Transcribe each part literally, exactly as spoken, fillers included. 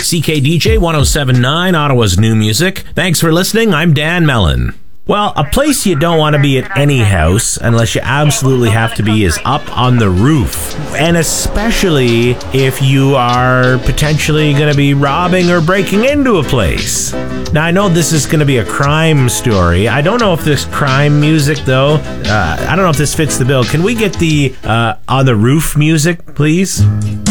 C K D J one oh seven point nine, Ottawa's new music. Thanks for listening. I'm Dan Mellon. Well, a place you don't want to be at any house, unless you absolutely have to be, is up on the roof. And especially if you are potentially going to be robbing or breaking into a place. Now, I know this is going to be a crime story. I don't know if this crime music, though, uh, I don't know if this fits the bill. Can we get the uh, on the roof music, please?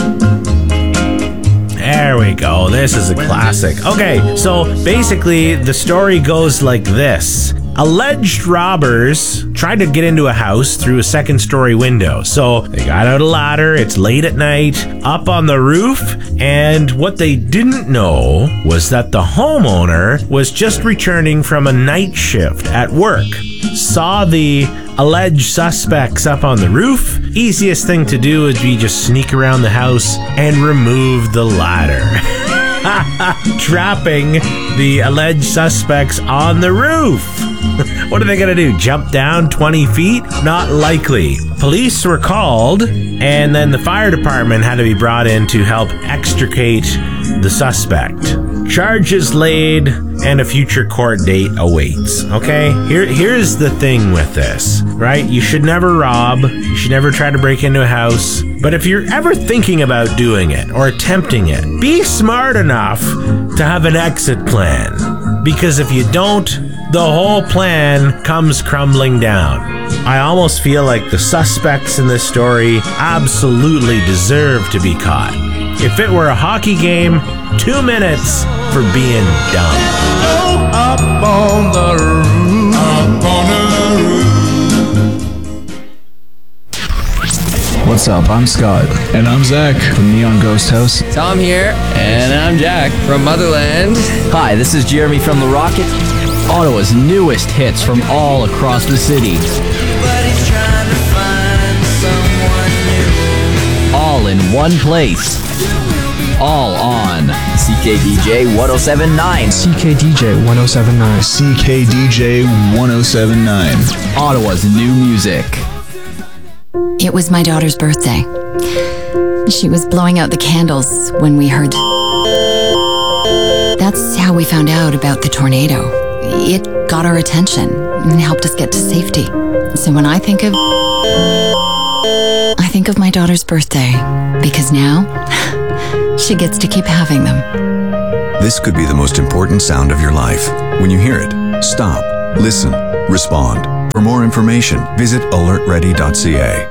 There we go. This is a classic. Okay, so basically the story goes like this. Alleged robbers tried to get into a house through a second story window. So they got out a ladder, it's late at night, up on the roof, and what they didn't know was that the homeowner was just returning from a night shift at work. Saw the alleged suspects up on the roof. Easiest thing to do would be just sneak around the house and remove the ladder. Trapping the alleged suspects on the roof. What are they gonna do? Jump down twenty feet? Not likely. Police were called, and then the fire department had to be brought in to help extricate the suspect. Charges laid, and a future court date awaits. Okay? Here, here's the thing with this, right? You should never rob. You should never try to break into a house. But if you're ever thinking about doing it or attempting it, be smart enough to have an exit plan. Because if you don't, the whole plan comes crumbling down. I almost feel like the suspects in this story absolutely deserve to be caught. If it were a hockey game, two minutes for being dumb. Oh, up on the roof, up on the roof. What's up? I'm Scott. And I'm Zach from Neon Ghost House. Tom here. And I'm Jack from Motherland. Hi, this is Jeremy from The Rocket. Ottawa's newest hits from all across the city. Everybody's trying to find someone new. All in one place. All on C K D J one oh seven point nine. C K D J one oh seven point nine. C K D J one oh seven point nine. Ottawa's new music. It was my daughter's birthday. She was blowing out the candles when we heard. That's how we found out about the tornado. It got our attention and helped us get to safety. So when I think of... I think of my daughter's birthday, because now she gets to keep having them. This could be the most important sound of your life. When you hear it, stop, listen, respond. For more information, visit alert ready dot c a.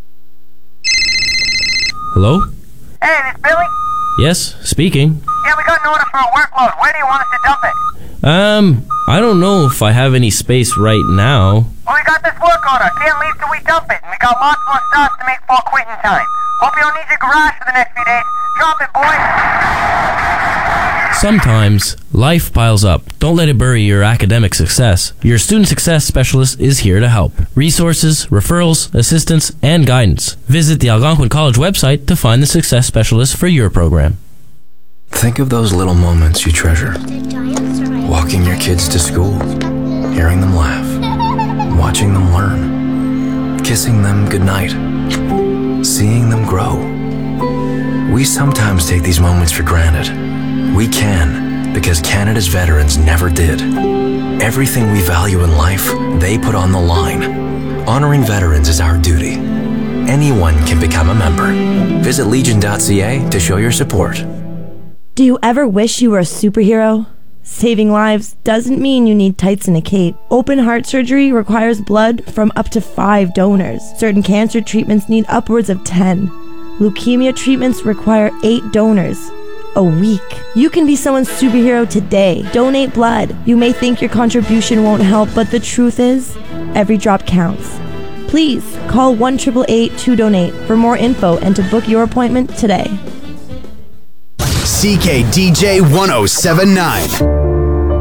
Hello? Hey, this Billy? Yes, speaking. Yeah, we got an order for a workload. Where do you want us to dump it? Um, I don't know if I have any space right now. Well, we got this work order. Can't leave till we dump it. And we got lots more stuff to make fall quitting time. Hope you don't need your garage for the next few days. Drop it, boys. Sometimes life piles up. Don't let it bury your academic success. Your student success specialist is here to help. Resources, referrals, assistance, and guidance. Visit the Algonquin College website to find the success specialist for your program. Think of those little moments you treasure. Walking your kids to school, hearing them laugh, watching them learn, kissing them goodnight, seeing them grow. We sometimes take these moments for granted. We can, because Canada's veterans never did. Everything we value in life, they put on the line. Honoring veterans is our duty. Anyone can become a member. Visit legion dot c a to show your support. Do you ever wish you were a superhero? Saving lives doesn't mean you need tights and a cape. Open heart surgery requires blood from up to five donors. Certain cancer treatments need upwards of ten. Leukemia treatments require eight donors a week. You can be someone's superhero today. Donate blood. You may think your contribution won't help, but the truth is, every drop counts. Please call one eight eight eight two donate for more info and to book your appointment today. C K D J one oh seven point nine.